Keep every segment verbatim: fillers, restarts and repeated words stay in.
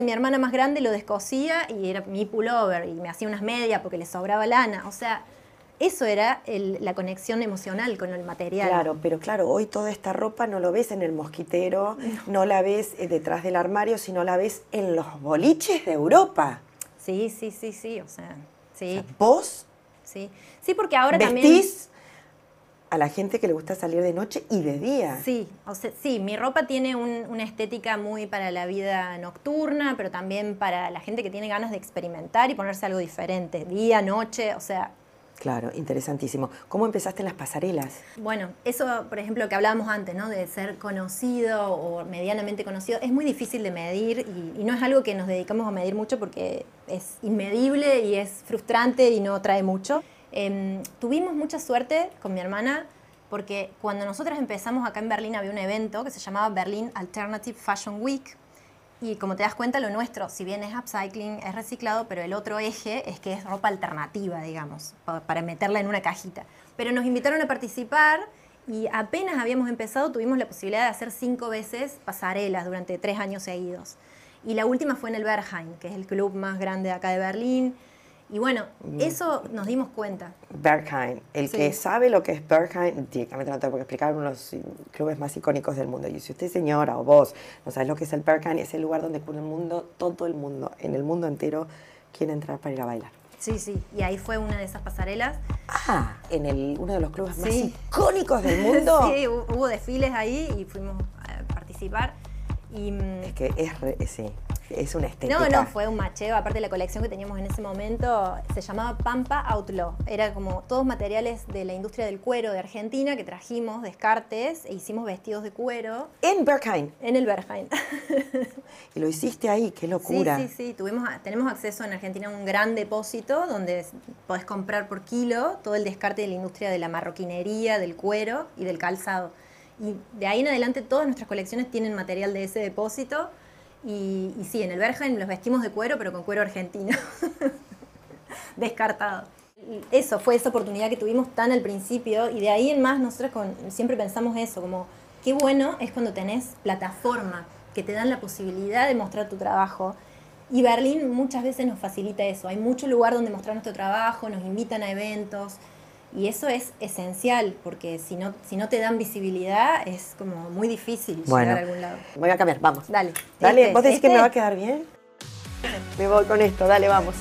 Mi hermana más grande lo descosía y era mi pullover y me hacía unas medias porque le sobraba lana. O sea, eso era el, la conexión emocional con el material. Claro, pero claro, hoy toda esta ropa no lo ves en el mosquitero, no, no la ves detrás del armario, sino la ves en los boliches de Europa. Sí, sí, sí, sí, o sea, sí. O sea, vos sí. Sí, porque ahora vestís también... a la gente que le gusta salir de noche y de día. Sí, o sea, sí, mi ropa tiene un, una estética muy para la vida nocturna, pero también para la gente que tiene ganas de experimentar y ponerse algo diferente, día, noche, o sea... Claro, interesantísimo. ¿Cómo empezaste en las pasarelas? Bueno, eso, por ejemplo, que hablábamos antes, ¿no? De ser conocido o medianamente conocido, es muy difícil de medir y, y no es algo que nos dedicamos a medir mucho porque es inmedible y es frustrante y no trae mucho. Eh, tuvimos mucha suerte con mi hermana porque cuando nosotras empezamos acá en Berlín había un evento que se llamaba Berlin Alternative Fashion Week. Y como te das cuenta, lo nuestro, si bien es upcycling, es reciclado, pero el otro eje es que es ropa alternativa, digamos, para meterla en una cajita. Pero nos invitaron a participar y apenas habíamos empezado, tuvimos la posibilidad de hacer cinco veces pasarelas durante tres años seguidos. Y la última fue en el Berghain, que es el club más grande de acá de Berlín. Y bueno, eso nos dimos cuenta. Berghain. El Sí. que sabe lo que es Berghain, directamente no tengo que explicar, uno de los clubes más icónicos del mundo. Y si usted, señora, o vos, no sabes lo que es el Berghain, es el lugar donde por el mundo, todo el mundo, en el mundo entero, quiere entrar para ir a bailar. Sí, sí. Y ahí fue una de esas pasarelas. Ah, en el, uno de los clubes más Sí. icónicos del mundo. Sí, hu- hubo desfiles ahí y fuimos a participar. Y, mm, Es que es, re- sí, es una estética. no, no, fue un macheo. Aparte, la colección que teníamos en ese momento se llamaba Pampa Outlaw. Era como todos materiales de la industria del cuero de Argentina que trajimos, descartes, e hicimos vestidos de cuero En Berghain. en el Berghain. Y lo hiciste ahí, qué locura. Sí, sí, sí. Tuvimos, tenemos acceso en Argentina a un gran depósito donde podés comprar por kilo todo el descarte de la industria de la marroquinería, del cuero y del calzado. Y de ahí en adelante todas nuestras colecciones tienen material de ese depósito. Y, y sí, en el Berghain los vestimos de cuero, pero con cuero argentino. Descartado. Y eso fue esa oportunidad que tuvimos tan al principio. Y de ahí en más nosotros con, siempre pensamos eso, como qué bueno es cuando tenés plataforma, que te dan la posibilidad de mostrar tu trabajo. Y Berlín muchas veces nos facilita eso. Hay mucho lugar donde mostrar nuestro trabajo, nos invitan a eventos. Y eso es esencial, porque si no, si no te dan visibilidad, es como muy difícil Bueno, llegar a algún lado. Voy a cambiar, vamos. Dale. Dale, Este, ¿vos decís que este. me va a quedar bien? Me voy con esto, dale, vamos.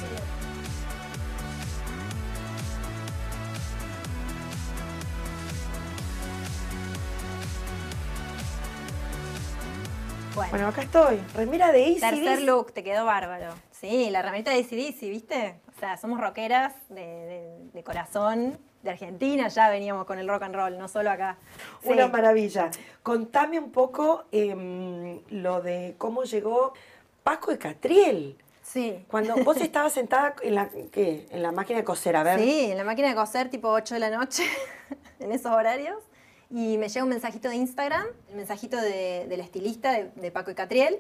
Bueno, Bueno, acá estoy. Remera de Easy. tercer look, te quedó bárbaro. Sí, la herramienta de A C D C, ¿viste? O sea, somos rockeras de, de- de corazón, de Argentina, ya veníamos con el rock and roll, no solo acá. Sí. Una maravilla. Contame un poco eh, lo de cómo llegó Paco y Catriel. Sí. Cuando vos estabas sentada en la, ¿qué? En la máquina de coser, a ver. Sí, en la máquina de coser tipo ocho de la noche, en esos horarios. Y me llega un mensajito de Instagram, el mensajito de- del estilista de, de Paco y Catriel.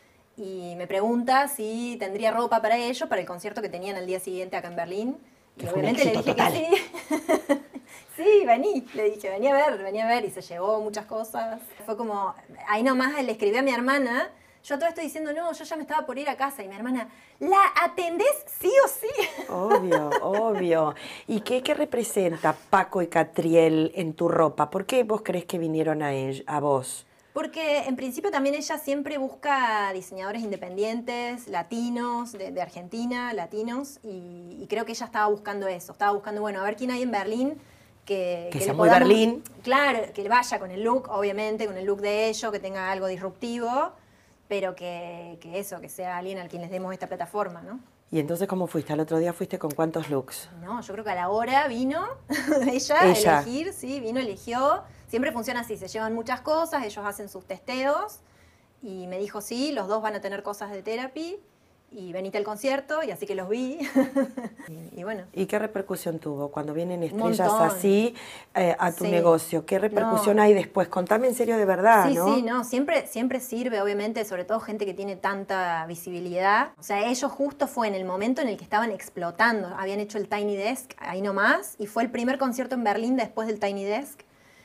Y me pregunta si tendría ropa para ellos, para el concierto que tenían al día siguiente acá en Berlín. Y Que fue un obviamente le éxito dije total. que sí. Sí, vení, le dije, vení a ver, vení a ver. Y se llevó muchas cosas. Fue como, ahí nomás le escribí a mi hermana. Yo todo esto diciendo, no, yo ya me estaba por ir a casa. Y mi hermana, ¿la atendés sí o sí? Obvio, obvio. ¿Y qué, qué representa Paco y Catriel en tu ropa? ¿Por qué vos crees que vinieron a, ell- a vos? Porque en principio también ella siempre busca diseñadores independientes, latinos, de, de Argentina, latinos, y, y creo que ella estaba buscando eso. Estaba buscando, bueno, a ver quién hay en Berlín que, Que le sea muy podamos- Berlín. Claro, que vaya con el look, obviamente, con el look de ellos, que tenga algo disruptivo, pero que, que eso, que sea alguien al quien les demos esta plataforma, ¿no? ¿Y entonces cómo fuiste? ¿Al otro día fuiste con cuántos looks? No, yo creo que a la hora vino ella, Ella. a elegir, sí, vino, eligió. Siempre funciona así, se llevan muchas cosas, ellos hacen sus testeos y me dijo, sí, los dos van a tener cosas de therapy y venite al concierto y así que los vi. y, y bueno. ¿Y qué repercusión tuvo cuando vienen estrellas montón. así eh, a tu Sí. negocio? ¿Qué repercusión No. hay después? Contame en serio de verdad, Sí, ¿no? sí, no, siempre, siempre sirve, obviamente, sobre todo gente que tiene tanta visibilidad. O sea, ellos justo fue en el momento en el que estaban explotando. Habían hecho el Tiny Desk ahí nomás y fue el primer concierto en Berlín después del Tiny Desk.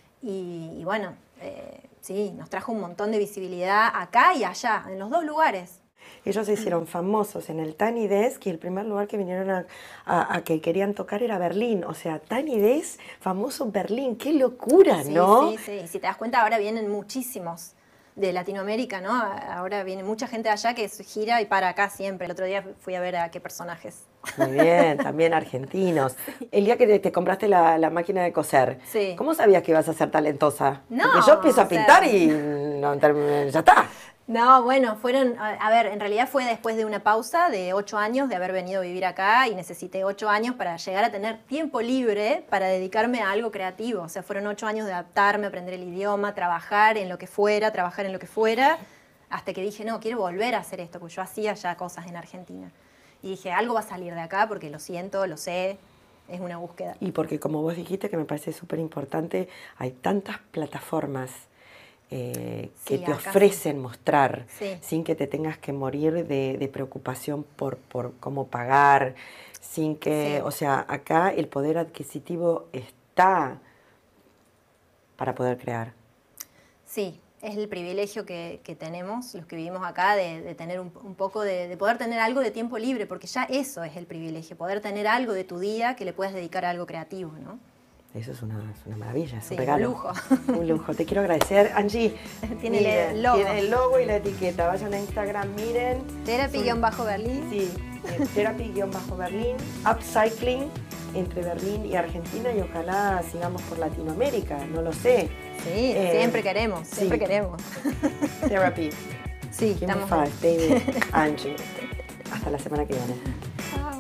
Y, y bueno, eh, sí, nos trajo un montón de visibilidad acá y allá, en los dos lugares. Ellos se hicieron famosos en el Tiny Desk y el primer lugar que vinieron a, a, a que querían tocar era Berlín. O sea, Tiny Desk, famoso en Berlín. ¡Qué locura!, Sí, ¿no? sí, sí. Y si te das cuenta, ahora vienen muchísimos de Latinoamérica, ¿no? Ahora viene mucha gente de allá que gira y para acá siempre. El otro día fui a ver a qué personajes. Muy bien, también argentinos. El día que te, te compraste la, la máquina de coser, Sí. ¿cómo sabías que ibas a ser talentosa? No, Porque yo empiezo a o sea- pintar y no, term- ya está. No, bueno, fueron, a a ver, en realidad fue después de una pausa de ocho años de haber venido a vivir acá y necesité ocho años para llegar a tener tiempo libre para dedicarme a algo creativo. O sea, fueron ocho años de adaptarme, aprender el idioma, trabajar en lo que fuera, trabajar en lo que fuera, hasta que dije, no, quiero volver a hacer esto, porque yo hacía ya cosas en Argentina. Y dije, algo va a salir de acá porque lo siento, lo sé, es una búsqueda. Y porque como vos dijiste, que me parece súper importante, hay tantas plataformas eh, que Sí, te acá ofrecen mostrar Sí. sin que te tengas que morir de, de preocupación por, por cómo pagar, sin que, Sí. o sea, acá el poder adquisitivo está para poder crear. Sí, es el privilegio que, que tenemos los que vivimos acá de, de tener un, un poco de, de poder tener algo de tiempo libre, porque ya eso es el privilegio, poder tener algo de tu día que le puedas dedicar a algo creativo, ¿no? Eso es una, es una maravilla, es Sí, un regalo. un lujo. Un lujo. Te quiero agradecer. Angie, Tiene miren, el logo. tiene el logo y la etiqueta. Vayan a Instagram, miren. Therapy-Berlín. Sí, eh, Therapy-Berlín, Upcycling entre Berlín y Argentina y ojalá sigamos por Latinoamérica, no lo sé. Sí, Eh, siempre queremos, siempre sí. queremos. Therapy. Sí, Give me estamos five, David, Angie. Hasta la semana que viene. Chao.